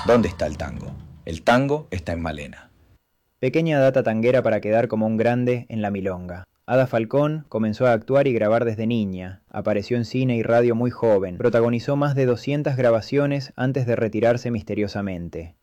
¿Dónde está el tango? El tango está en Malena. Pequeña data tanguera para quedar como un grande en la milonga. Ada Falcón comenzó a actuar y grabar desde niña, apareció en cine y radio muy joven, protagonizó más de 200 grabaciones antes de retirarse misteriosamente.